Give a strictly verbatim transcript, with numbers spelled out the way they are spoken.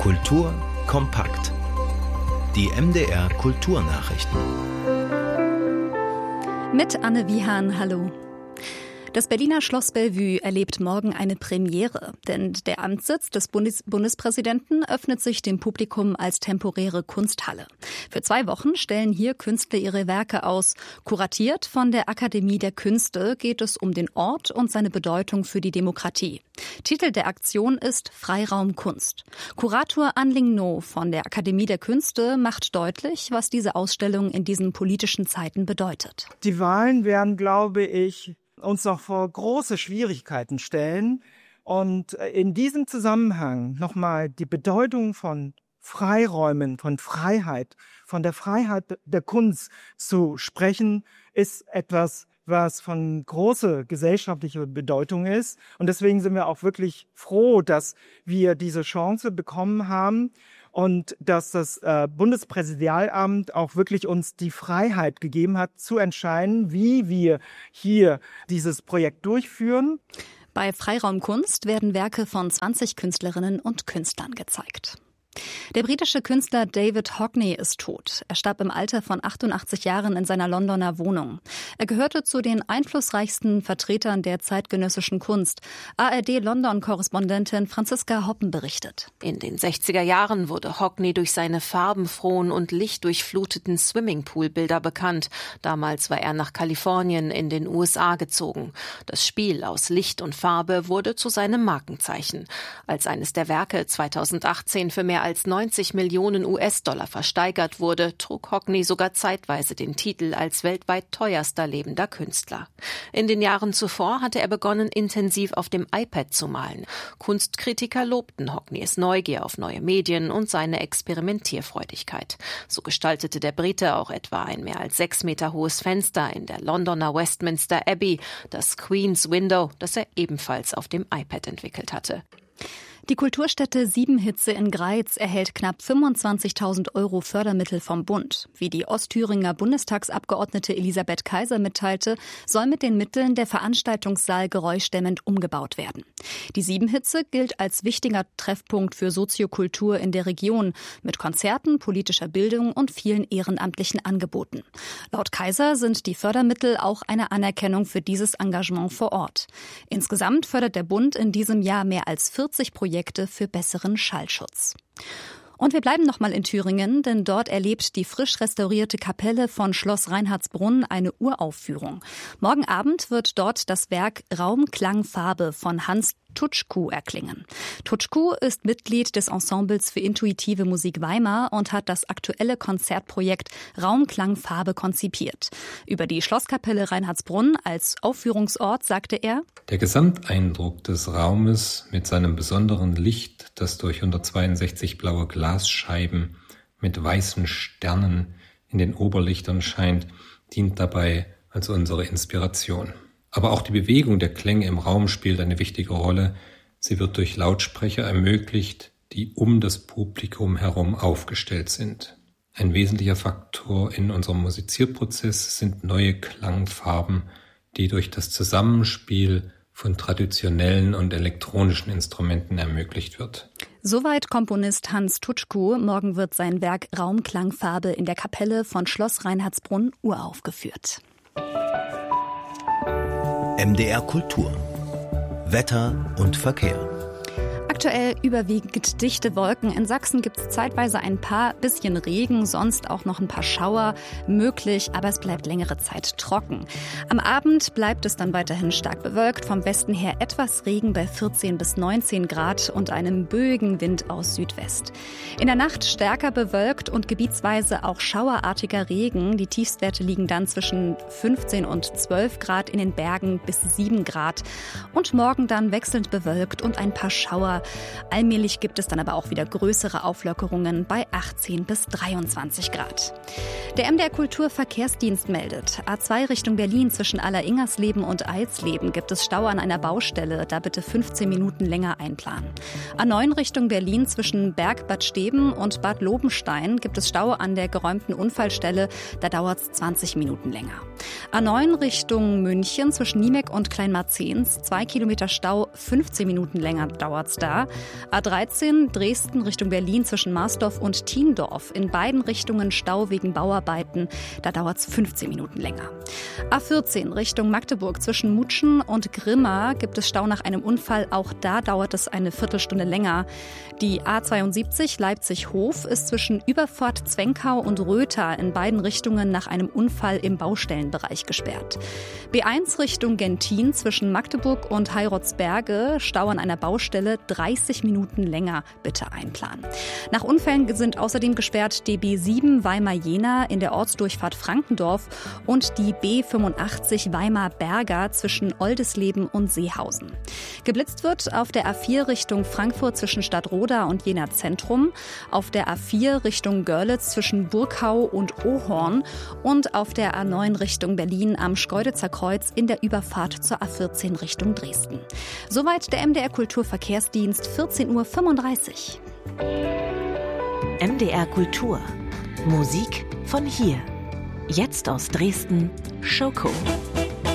Kultur kompakt. Die M D R Kulturnachrichten. Mit Anne Wiehan, hallo. Das Berliner Schloss Bellevue erlebt morgen eine Premiere, denn der Amtssitz des Bundes- Bundespräsidenten öffnet sich dem Publikum als temporäre Kunsthalle. Für zwei Wochen stellen hier Künstler ihre Werke aus. Kuratiert von der Akademie der Künste geht es um den Ort und seine Bedeutung für die Demokratie. Titel der Aktion ist Freiraum Kunst. Kurator An-Ling No von der Akademie der Künste macht deutlich, was diese Ausstellung in diesen politischen Zeiten bedeutet. Die Wahlen werden, glaube ich, uns noch vor große Schwierigkeiten stellen. Und in diesem Zusammenhang nochmal die Bedeutung von Freiräumen, von Freiheit, von der Freiheit der Kunst zu sprechen, ist etwas, was von großer gesellschaftlicher Bedeutung ist. Und deswegen sind wir auch wirklich froh, dass wir diese Chance bekommen haben und dass das äh, Bundespräsidialamt auch wirklich uns die Freiheit gegeben hat, zu entscheiden, wie wir hier dieses Projekt durchführen. Bei Freiraum Kunst werden Werke von zwanzig Künstlerinnen und Künstlern gezeigt. Der britische Künstler David Hockney ist tot. Er starb im Alter von achtundachtzig Jahren in seiner Londoner Wohnung. Er gehörte zu den einflussreichsten Vertretern der zeitgenössischen Kunst. A R D-London-Korrespondentin Franziska Hoppen berichtet. In den sechziger Jahren wurde Hockney durch seine farbenfrohen und lichtdurchfluteten Swimmingpool-Bilder bekannt. Damals war er nach Kalifornien in den U S A gezogen. Das Spiel aus Licht und Farbe wurde zu seinem Markenzeichen. Als eines der Werke zweitausendachtzehn für mehr als neunzig Millionen U S-Dollar versteigert wurde, trug Hockney sogar zeitweise den Titel als weltweit teuerster lebender Künstler. In den Jahren zuvor hatte er begonnen, intensiv auf dem iPad zu malen. Kunstkritiker lobten Hockneys Neugier auf neue Medien und seine Experimentierfreudigkeit. So gestaltete der Brite auch etwa ein mehr als sechs Meter hohes Fenster in der Londoner Westminster Abbey, das Queen's Window, das er ebenfalls auf dem iPad entwickelt hatte. Die Kulturstätte Siebenhitze in Greiz erhält knapp fünfundzwanzigtausend Euro Fördermittel vom Bund. Wie die Ostthüringer Bundestagsabgeordnete Elisabeth Kaiser mitteilte, soll mit den Mitteln der Veranstaltungssaal geräuschdämmend umgebaut werden. Die Siebenhitze gilt als wichtiger Treffpunkt für Soziokultur in der Region, mit Konzerten, politischer Bildung und vielen ehrenamtlichen Angeboten. Laut Kaiser sind die Fördermittel auch eine Anerkennung für dieses Engagement vor Ort. Insgesamt fördert der Bund in diesem Jahr mehr als vierzig Projekte für besseren Schallschutz. Und wir bleiben nochmal in Thüringen, denn dort erlebt die frisch restaurierte Kapelle von Schloss Reinhardsbrunn eine Uraufführung. Morgen Abend wird dort das Werk Raum, Klang, Farbe von Hans Tutschku erklingen. Tutschku ist Mitglied des Ensembles für intuitive Musik Weimar und hat das aktuelle Konzertprojekt Raum, Klang, Farbe konzipiert. Über die Schlosskapelle Reinhardsbrunn als Aufführungsort sagte er: Der Gesamteindruck des Raumes mit seinem besonderen Licht, das durch hundertzweiundsechzig blaue Glasscheiben mit weißen Sternen in den Oberlichtern scheint, dient dabei als unsere Inspiration. Aber auch die Bewegung der Klänge im Raum spielt eine wichtige Rolle. Sie wird durch Lautsprecher ermöglicht, die um das Publikum herum aufgestellt sind. Ein wesentlicher Faktor in unserem Musizierprozess sind neue Klangfarben, die durch das Zusammenspiel von traditionellen und elektronischen Instrumenten ermöglicht wird. Soweit Komponist Hans Tutschku. Morgen wird sein Werk Raum, Klang, Farbe in der Kapelle von Schloss Reinhardsbrunn uraufgeführt. M D R Kultur. Wetter und Verkehr. Aktuell überwiegend dichte Wolken. In Sachsen gibt es zeitweise ein paar bisschen Regen, sonst auch noch ein paar Schauer möglich, aber es bleibt längere Zeit trocken. Am Abend bleibt es dann weiterhin stark bewölkt, vom Westen her etwas Regen bei vierzehn bis neunzehn Grad und einem böigen Wind aus Südwest. In der Nacht stärker bewölkt und gebietsweise auch schauerartiger Regen. Die Tiefstwerte liegen dann zwischen fünfzehn und zwölf Grad, in den Bergen bis sieben Grad. Und morgen dann wechselnd bewölkt und ein paar Schauer. Allmählich gibt es dann aber auch wieder größere Auflockerungen bei achtzehn bis dreiundzwanzig Grad. Der M D R Kulturverkehrsdienst meldet: A zwei Richtung Berlin zwischen Alleringersleben und Eilsleben gibt es Stau an einer Baustelle. Da bitte fünfzehn Minuten länger einplanen. A neun Richtung Berlin zwischen Berg, Bad Steben und Bad Lobenstein gibt es Stau an der geräumten Unfallstelle. Da dauert es zwanzig Minuten länger. A neun Richtung München zwischen Niemek und Kleinmarzens. Zwei Kilometer Stau, fünfzehn Minuten länger dauert es da. Stau. A dreizehn Dresden Richtung Berlin zwischen Marsdorf und Thiendorf. In beiden Richtungen Stau wegen Bauarbeiten. Da dauert es fünfzehn Minuten länger. A vierzehn Richtung Magdeburg zwischen Mutschen und Grimma gibt es Stau nach einem Unfall. Auch da dauert es eine Viertelstunde länger. Die A zweiundsiebzig Leipzig-Hof ist zwischen Überfahrt Zwenkau und Rötha in beiden Richtungen nach einem Unfall im Baustellenbereich gesperrt. B eins Richtung Gentin zwischen Magdeburg und Heirotsberge, Stau an einer Baustelle, dreißig Minuten länger, bitte einplanen. Nach Unfällen sind außerdem gesperrt die B sieben Weimar-Jena in der Ortsdurchfahrt Frankendorf und die B fünfundachtzig Weimar-Berger zwischen Oldesleben und Seehausen. Geblitzt wird auf der A vier Richtung Frankfurt zwischen Stadtroda und Jena Zentrum, auf der A vier Richtung Görlitz zwischen Burgau und Ohorn und auf der A neun Richtung Berlin am Schkeuditzer Kreuz in der Überfahrt zur A vierzehn Richtung Dresden. Soweit der M D R Kulturverkehrsdienst, vierzehn Uhr fünfunddreißig. M D R Kultur. Musik von hier. Jetzt aus Dresden, Schoko.